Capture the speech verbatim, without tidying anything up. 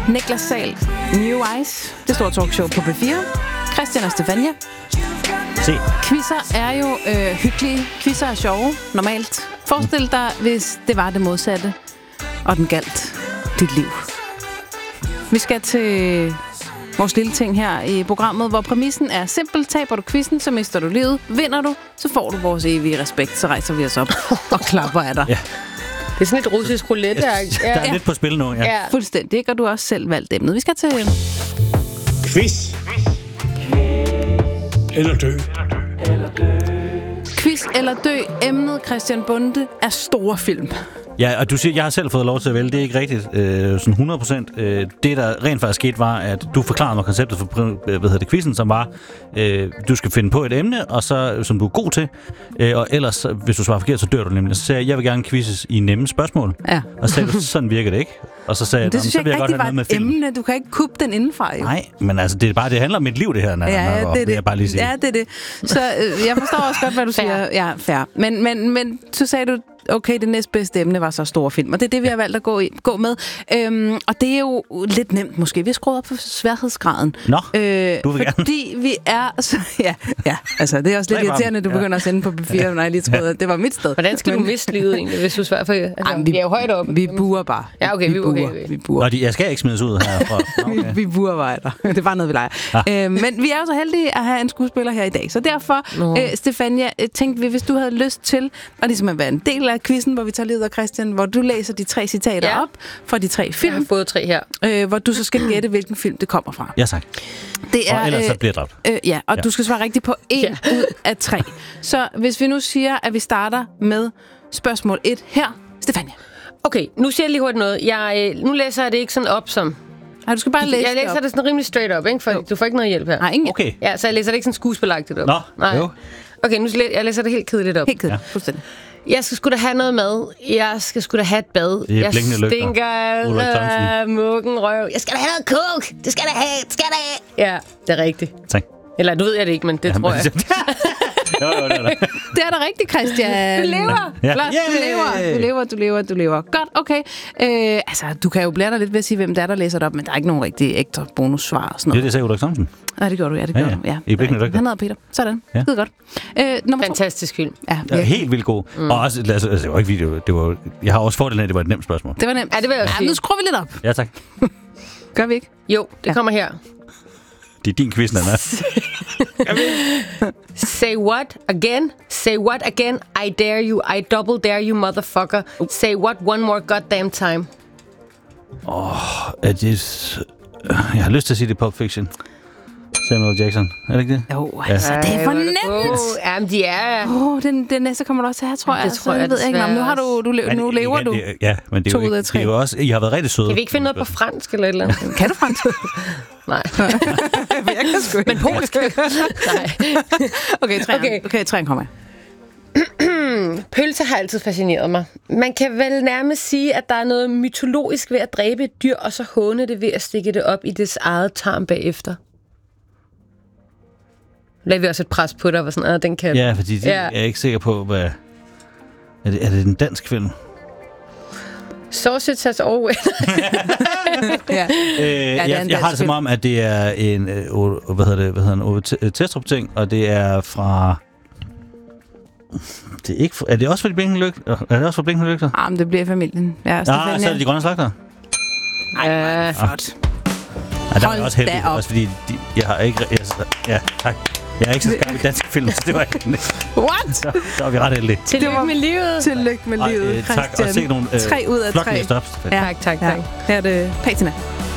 Niklas Sahl, New Eyes, det store talkshow på P fire. Christian og Stefania. Se. Quizzer er jo øh, hyggelige. Quizzer er sjove, normalt. Forestil dig, hvis det var det modsatte, og den galt dit liv. Vi skal til vores lille ting her i programmet, hvor præmissen er simpel. Taber du quizzen, så mister du livet. Vinder du, så får du vores evige respekt. Så rejser vi os op og klapper af dig. Ja. Det er sådan lidt russisk roulette. Ja, der er ja. lidt på spil nu, ja. ja. Fuldstændig, ikke? Og du har også selv valgt emnet. Vi skal til... Quiz. Eller dø. Quiz eller dø. Emnet, Christian Bonde, er store film. Ja, og du siger, jeg har selv fået lov til at vælge. Det er ikke rigtigt øh, sådan hundrede procent. Øh, det, der rent faktisk skete, var, at du forklarede mig konceptet for hvad hedder det, quizzen, som var, øh, du skal finde på et emne, og så, som du er god til, øh, og ellers, hvis du svarer forkert, så dør du nemlig. Så sagde jeg, jeg vil gerne quizzes i nemme spørgsmål. Ja. Og så sagde du, sådan virker det ikke. Og så sagde det jeg, synes så jeg vil ikke jeg godt rigtig have noget var med et film. emne. Du kan ikke kubbe den indenfra, jo. Nej, men altså, det er bare, det handler om mit liv, det her, Nana, ja, ja, det er det. Jeg bare lige sige. Ja, det er det. Så øh, jeg forstår også godt, hvad du siger. Ja, fair. Men, men, men så sagde du, okay, det næstbedste emne var så store film. Og det er det, vi har valgt at gå, i, gå med. Øhm, og det er jo lidt nemt måske. Vi har skruet op på sværhedsgraden. Nå, øh, du vil fordi gerne. vi er... Så, ja, ja, altså det er også lidt irriterende, at du ja. begynder at sende på P fire, ja. når jeg lige troede, at det var mit sted. Hvordan skal men, du miste livet egentlig, hvis du svarer for... Altså, Ej, vi, vi er jo højt oppe. Vi buer bare. Ja, okay, vi, vi buer. Okay, okay. Vi buer. Nå, de, jeg skal ikke smides ud herfra. Okay. vi, vi buer vejder. Det er bare noget, vi leger. Ja. Øh, men vi er jo så heldige at have en skuespiller her i dag. Så derfor, øh, Stefania, tænkte vi, hvis du havde lyst til at ligesom at være en del af quizzen, hvor vi tager livet af Christian, hvor du læser de tre citater ja. op fra de tre film. Jeg har fået tre her. Øh, hvor du så skal gætte, hvilken film det kommer fra. Ja, tak. Det er, og ellers øh, så bliver dræbt. Øh, ja, og ja. du skal svare rigtigt på en ja. ud af tre. Så hvis vi nu siger, at vi starter med spørgsmål et her. Stefania. Okay, nu siger jeg lige hurtigt noget. Jeg, nu læser jeg det ikke sådan op som... Nej, du skal bare læse Jeg læser det, det sådan rimelig straight up, ikke? For jo. Du får ikke noget hjælp her. Nej, ingen okay. Ja, så jeg læser det ikke sådan skuespilagtigt op. Nå, Nej. jo. Okay, nu jeg læser det helt kedeligt op. Helt kedeligt, ja. fuldstændig. Jeg skal sgu da have noget mad. Jeg skal sgu da have et bad. Det er jeg stinker af muggen røv. Jeg skal da have noget kok. Det skal da have. Det skal da have. Ja, det er rigtigt. Tak. Eller du ved jeg det ikke, men det ja, tror jeg. jo, jo, det er der. Det er da rigtigt, Christian. Du lever. Ja. Flot, du lever. Du lever, du lever, du lever. Godt, okay. Øh, altså, du kan jo blære dig lidt ved at sige, hvem det er, der læser det op, men der er ikke nogen rigtig ekstra bonussvar og sådan noget. Det er det, sagde Ulrik Thomsen. Nej, det gjorde du, ja, det gjorde ja, du. Ja. I Blikkende Lygter. Han hedder Peter. Sådan. Ja. Skide godt. Øh, Fantastisk film. Ja, ja, helt vildt god. Mm. Og også, altså, det var ikke video, det var, jeg har også fordelen af, at det var et nemt spørgsmål. Det var nemt. Ja, det vil jeg også ja, nu skruer vi lidt op. Ja, tak. Gør vi ikke? Jo, det ja. kommer her. Det er din quiz, Nana. Say what again? Say what again? I dare you. I double dare you, motherfucker. Say what one more goddamn time. Åh, oh, at det... Jeg har lyst til at sige det Pulp Fiction. Samuel Jackson. Er det ikke det? Jo, altså, ja. det er for nemt. Jamen, de er... Åh, oh, den, den næste kommer du også til her, tror jeg. Det tror jeg, jeg ved ikke. Nå, nu har du, du, le- nu lever ja, du. Det, ja, men det er, jo ikke, det er jo også... I har været rigtig søde. Kan vi ikke finde noget på fransk eller et eller andet? Kan du fransk? Nej. jeg kan sgu ikke. Men polsk? Nej. Okay, træen. Okay, okay træen kommer. Pølse har altid fascineret mig. Man kan vel nærmest sige, at der er noget mytologisk ved at dræbe et dyr, og så håne det ved at stikke det op i dets eget tarm bagefter. Lad vi også et pres på dig, hvor sådan, at den kan... Ja, fordi det, ja. jeg er ikke sikker på, hvad... Er det, er det en dansk film? Sausage has always... ja. Øh, ja, jeg jeg har det som om, at det er en... Øh, hvad hedder det? Hvad hedder det? En Testrup-ting, og det er fra... Det er, ikke for, er det også for de blinkende lygter? Er det også for blinkende lygter? Ah, men det bliver familien. Ja, ah, så er det de grønne slagter? Ej, flot. Ja, der er også heldig, også fordi de, jeg har ikke... Jeg, ja, tak. Jeg er ikke så skarp i dansk film, så det var ikke... What? Så, så var vi ret heldige. Tillykke med livet. Tillykke med livet, Christian. Tak, og se nogle øh, tre ud af tre. stops. Ja, tak, tak, tak. Her er det patina.